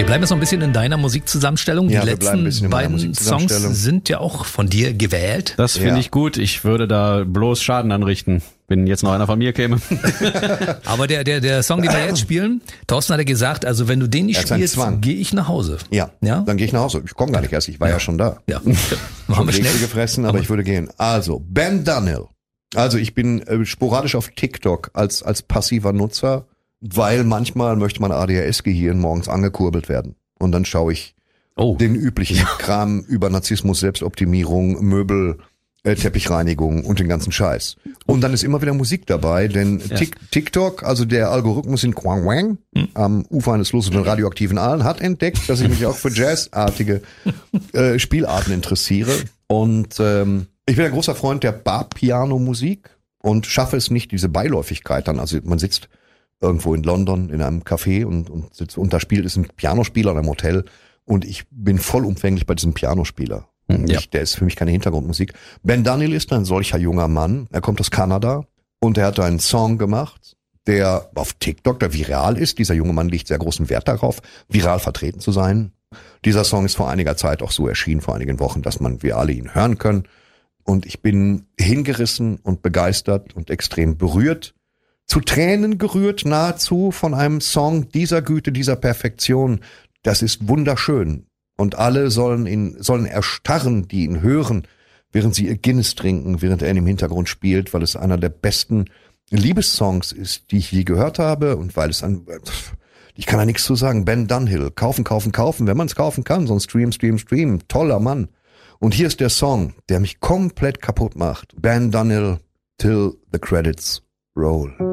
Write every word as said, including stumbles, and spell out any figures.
Wir bleiben jetzt noch ein bisschen in deiner Musikzusammenstellung. Ja, Die wir bleiben ein bisschen letzten in meiner beiden Songs Musikzusammenstellung. sind ja auch von dir gewählt. Das finde Ja. ich gut. Ich würde da bloß Schaden anrichten, wenn jetzt noch einer von mir käme. Aber der, der, der Song, den wir jetzt spielen, Thorsten hat ja gesagt, also wenn du den nicht Er hat einen spielst, Zwang. gehe ich nach Hause. Ja, Ja? dann gehe ich nach Hause. Ich komme gar nicht erst, ich war ja, schon da. Ja, machen wir Kekse schnell. gefressen, aber ich würde gehen. Also, Ben Dunhill. Also ich bin äh, sporadisch auf TikTok als als passiver Nutzer, weil manchmal möchte mein A D H S-Gehirn morgens angekurbelt werden. Und dann schaue ich Oh. den üblichen Kram über Narzissmus, Selbstoptimierung, Möbel, äh, Teppichreinigung und den ganzen Scheiß. Und dann ist immer wieder Musik dabei, denn Tik- TikTok, also der Algorithmus in Quang Wang, Hm. am Ufer eines losenden radioaktiven Aalen, hat entdeckt, dass ich mich auch für jazzartige äh, Spielarten interessiere. Und ähm, ich bin ein großer Freund der Bar-Piano-Musik und schaffe es nicht, diese Beiläufigkeit dann. Also man sitzt irgendwo in London in einem Café und, und sitzt und da spielt ist ein Pianospieler in einem Hotel und ich bin vollumfänglich bei diesem Pianospieler. Und Ja. nicht, der ist für mich keine Hintergrundmusik. Ben Dunhill ist ein solcher junger Mann. Er kommt aus Kanada und er hat einen Song gemacht, der auf TikTok, der viral ist. Dieser junge Mann legt sehr großen Wert darauf, viral vertreten zu sein. Dieser Song ist vor einiger Zeit auch so erschienen, vor einigen Wochen, dass man wir alle ihn hören können. Und ich bin hingerissen und begeistert und extrem berührt, zu Tränen gerührt nahezu von einem Song dieser Güte, dieser Perfektion. Das ist wunderschön. Und alle sollen ihn, sollen erstarren, die ihn hören, während sie ihr Guinness trinken, während er ihn im Hintergrund spielt, weil es einer der besten Liebessongs ist, die ich je gehört habe und weil es ein, ich kann da nichts zu sagen, Ben Dunhill, kaufen, kaufen, kaufen, wenn man es kaufen kann, sonst stream, stream, stream, toller Mann. Und hier ist der Song, der mich komplett kaputt macht. Ben Dunhill, Till the Credits Roll.